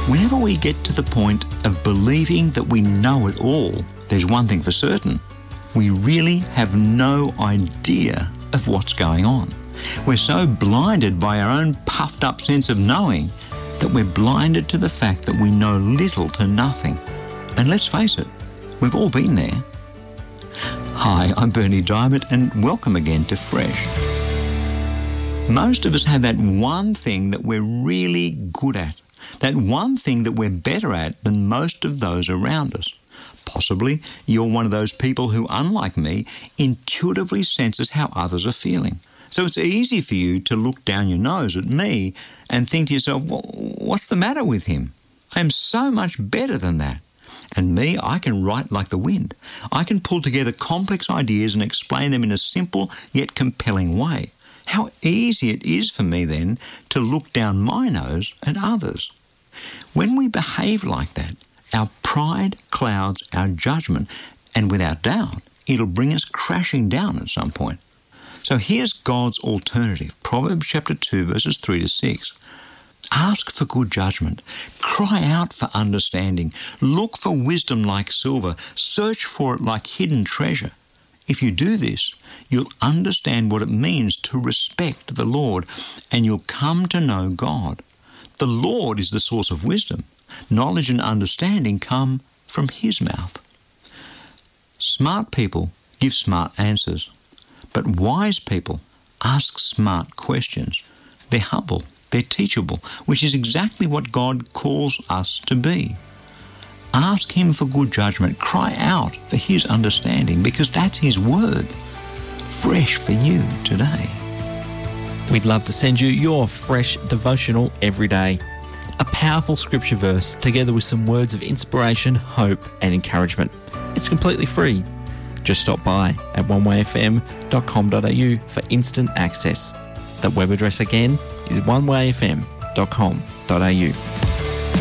Whenever we get to the point of believing that we know it all, there's one thing for certain. We really have no idea of what's going on. We're so blinded by our own puffed up sense of knowing that we're blinded to the fact that we know little to nothing. And let's face it, we've all been there. Hi, I'm Bernie Diamond and welcome again to Fresh. Most of us have that one thing that we're really good at, that one thing that we're better at than most of those around us. Possibly you're one of those people who, unlike me, intuitively senses how others are feeling. So it's easy for you to look down your nose at me and think to yourself, well, what's the matter with him? I am so much better than that. And me, I can write like the wind. I can pull together complex ideas and explain them in a simple yet compelling way. How easy it is for me then to look down my nose at others. When we behave like that, our pride clouds our judgment, and without doubt, it'll bring us crashing down at some point. So here's God's alternative, Proverbs chapter 2, verses 3 to 6. Ask for good judgment. Cry out for understanding. Look for wisdom like silver. Search for it like hidden treasure. If you do this, you'll understand what it means to respect the Lord, and you'll come to know God. The Lord is the source of wisdom. Knowledge and understanding come from His mouth. Smart people give smart answers, but wise people ask smart questions. They're humble, they're teachable, which is exactly what God calls us to be. Ask Him for good judgment. Cry out for His understanding, because that's His word. Fresh for you today. We'd love to send you your Fresh devotional every day. A powerful scripture verse together with some words of inspiration, hope and encouragement. It's completely free. Just stop by at onewayfm.com.au for instant access. That web address again is onewayfm.com.au.